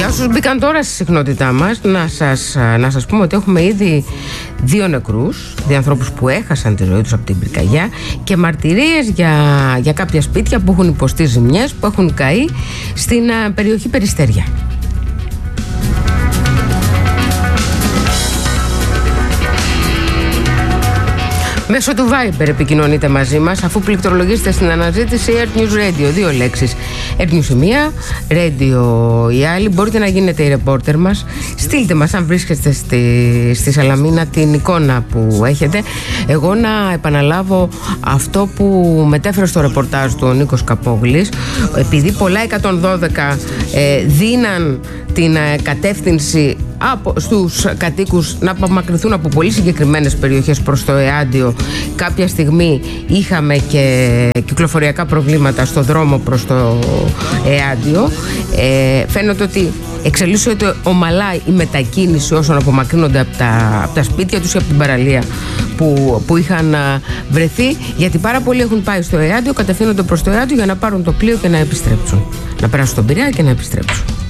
Για όσους μπήκαν τώρα στη συχνότητά μας, να σας πούμε ότι έχουμε ήδη 2 νεκρούς, 2 ανθρώπους που έχασαν τη ζωή τους από την πυρκαγιά και μαρτυρίες για κάποια σπίτια που έχουν υποστεί ζημιές, που έχουν καεί στην περιοχή Περιστέρια. Μέσω του Viber επικοινωνείτε μαζί μας, αφού πληκτρολογήσετε στην αναζήτηση Earth News Radio. 2 λέξεις. Earth News η μία, Radio η άλλη. Μπορείτε να γίνετε η ρεπόρτερ μας. Στείλτε μας, αν βρίσκεστε στη Σαλαμίνα, την εικόνα που έχετε. Εγώ να επαναλάβω αυτό που μετέφερε στο ρεπορτάζ του ο Νίκος Καπόγλης. Επειδή πολλά 112 δίναν την κατεύθυνση στους κατοίκους να απομακρυνθούν από πολύ συγκεκριμένες περιοχές προς το Εάντιο. Κάποια στιγμή είχαμε και κυκλοφοριακά προβλήματα στο δρόμο προς το Εάντιο. Φαίνεται ότι εξελίσσεται ομαλά η μετακίνηση όσων απομακρύνονται από τα σπίτια τους ή από την παραλία που είχαν βρεθεί, γιατί πάρα πολλοί έχουν πάει στο Εάντιο, κατευθύνονται προς το Εάντιο για να πάρουν το πλοίο και να επιστρέψουν, να περάσουν στον Πειραιά και να επιστρέψουν.